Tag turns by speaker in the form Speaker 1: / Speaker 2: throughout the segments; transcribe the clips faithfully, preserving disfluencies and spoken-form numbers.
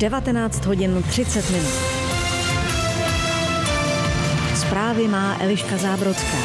Speaker 1: devatenáct hodin třicet minut. Zprávy má Eliška Zábrodská.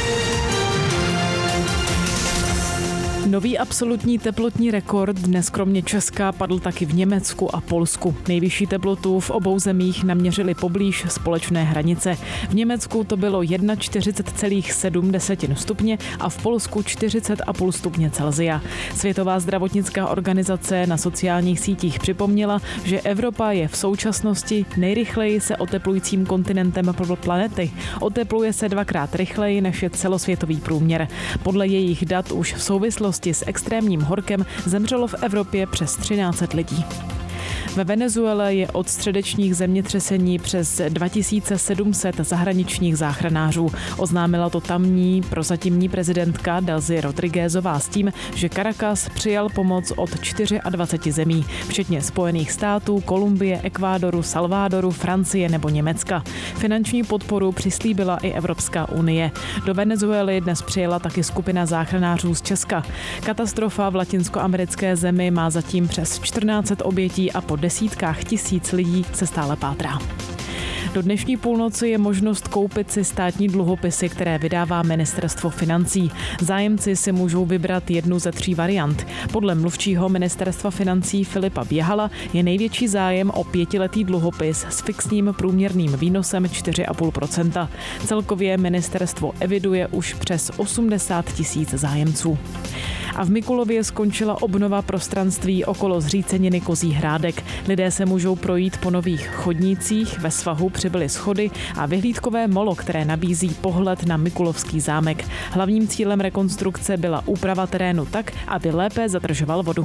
Speaker 2: Nový absolutní teplotní rekord dnes kromě Česka padl taky v Německu a Polsku. Nejvyšší teplotu v obou zemích naměřili poblíž společné hranice. V Německu to bylo čtyřicet jedna celá sedm stupně a v Polsku čtyřicet celá pět stupně Celsia. Světová zdravotnická organizace na sociálních sítích připomněla, že Evropa je v současnosti nejrychleji se oteplujícím kontinentem planety. Otepluje se dvakrát rychleji než je celosvětový průměr. Podle jejich dat už v souvislosti s extrémním horkem zemřelo v Evropě přes třináct set lidí. Ve Venezuele je od středečních zemětřesení přes dva tisíce sedm set zahraničních záchranářů. Oznámila to tamní prozatímní prezidentka Delcy Rodriguezová s tím, že Caracas přijal pomoc od dvacet čtyři zemí, včetně Spojených států, Kolumbie, Ekvádoru, Salvadoru, Francie nebo Německa. Finanční podporu přislíbila i Evropská unie. Do Venezuely dnes přijela taky skupina záchranářů z Česka. Katastrofa v latinskoamerické zemi má zatím přes čtrnáct set obětí a po desítkách tisíc lidí se stále pátrá. Do dnešní půlnoci je možnost koupit si státní dluhopisy, které vydává Ministerstvo financí. Zájemci si můžou vybrat jednu ze tří variant. Podle mluvčího Ministerstva financí Filipa Běhala je největší zájem o pětiletý dluhopis s fixním průměrným výnosem čtyři celá pět procenta. Celkově ministerstvo eviduje už přes osmdesát tisíc zájemců. A v Mikulově skončila obnova prostranství okolo zříceniny Kozí Hrádek. Lidé se můžou projít po nových chodnících, ve svahu přibyly schody a vyhlídkové molo, které nabízí pohled na Mikulovský zámek. Hlavním cílem rekonstrukce byla úprava terénu tak, aby lépe zadržoval vodu.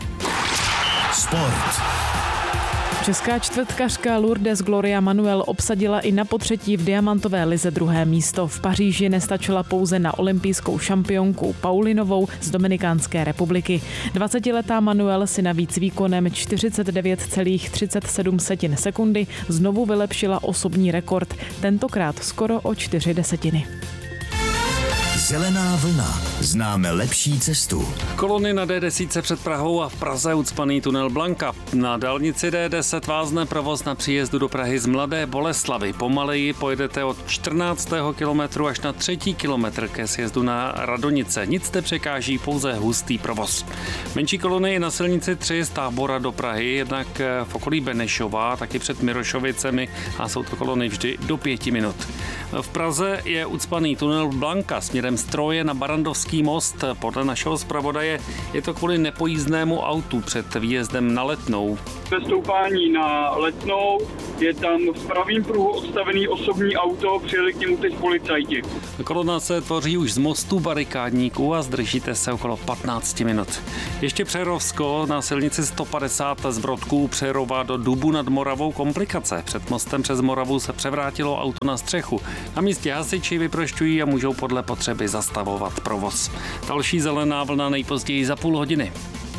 Speaker 3: Sport.
Speaker 2: Česká čtvrtkařka Lourdes Gloria Manuel obsadila i na potřetí v diamantové lize druhé místo. V Paříži nestačila pouze na olympijskou šampionku Paulinovou z Dominikánské republiky. dvacetiletá Manuel si navíc výkonem čtyřicet devět celá třicet sedm sekundy znovu vylepšila osobní rekord, tentokrát skoro o čtyři desetiny.
Speaker 3: Zelená vlna. Známe lepší cestu.
Speaker 4: Kolony na D deset před Prahou a v Praze ucpaný tunel Blanka. Na dálnici D deset vázne provoz na příjezdu do Prahy z Mladé Boleslavi. Pomaleji pojedete od čtrnáctého kilometru až na třetí kilometr ke sjezdu na Radonice. Nic nepřekáží, pouze hustý provoz. Menší kolony je na silnici tři z Tábora do Prahy, jednak v okolí Benešova, taky před Mirošovicemi a jsou to kolony vždy do pěti minut. V Praze je ucpaný tunel Blanka směrem z Troje na Barandovský most. Podle našeho zpravodaje je to kvůli nepojízdnému autu před výjezdem na Letnou.
Speaker 5: Ve stoupání na Letnou je tam v pravým pruhu odstavený osobní auto, přijeli k němu teď policajti.
Speaker 4: Kolona se tvoří už z mostu barikádníků a zdržíte se okolo patnáct minut. Ještě Přerovsko na silnici sto padesát z Brodků Přerova do Dubu nad Moravou komplikace. Před mostem přes Moravu se převrátilo auto na střechu. Na místě hasiči vyprošťují a můžou podle potřeby zastavovat provoz. Další zelená vlna nejpozději za půl hodiny.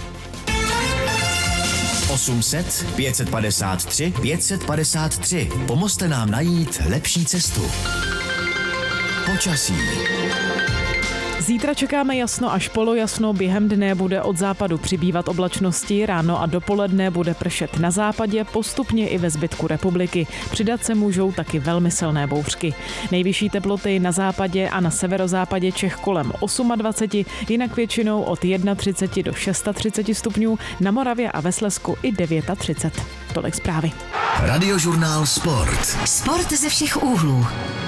Speaker 3: osm set, pět set padesát tři, pět set padesát tři. Pomozte nám najít lepší cestu. Počasí.
Speaker 2: Zítra čekáme jasno až polojasno, během dne bude od západu přibývat oblačnosti, ráno a dopoledne bude pršet na západě, postupně i ve zbytku republiky. Přidat se můžou taky velmi silné bouřky. Nejvyšší teploty na západě a na severozápadě Čech kolem dvacet osm, jinak většinou od třicet jedna do třicet šest stupňů, na Moravě a ve Slezsku i třicet devět. Tolik zprávy.
Speaker 3: Radiožurnál Sport.
Speaker 6: Sport ze všech úhlů.